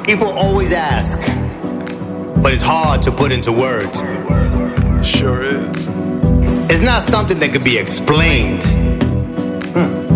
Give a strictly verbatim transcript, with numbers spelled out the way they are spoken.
People always ask, but it's hard to put into words. Sure is. It's not something that could be explained. Hmm.